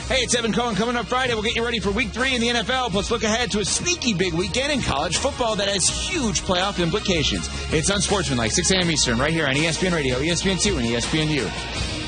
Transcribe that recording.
Hey, it's Evan Cohen. Coming up Friday, we'll get you ready for Week 3 in the NFL, plus look ahead to a sneaky big weekend in college football that has huge playoff implications. It's Unsportsmanlike, 6 a.m. Eastern, right here on ESPN Radio, ESPN2, and ESPNU.